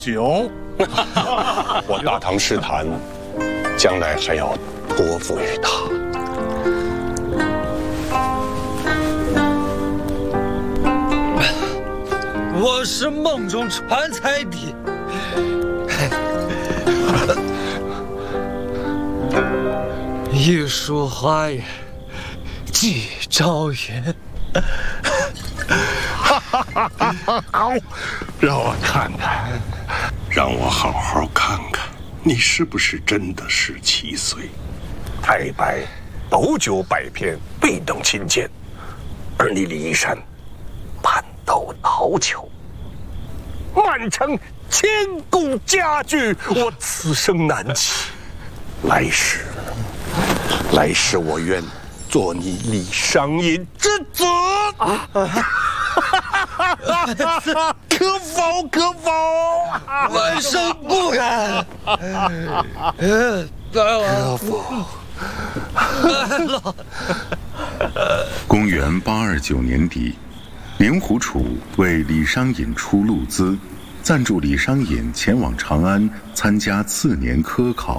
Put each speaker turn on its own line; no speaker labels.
酒。
我大唐诗坛，将来还要托付于他。
我是梦中传才的。一树花叶寄朝云。
好，让我看看，让我好好看看，你是不是真的17岁？太白斗酒百篇，必等亲见，而你李义山，半斗陶球，满城千古佳句，我此生难弃。来世我愿做你李商隐之子。可否？可否？
万生不敢。
可否？
来了。
公元829年底，明胡楚为李商隐出路资，赞助李商隐前往长安参加次年科考。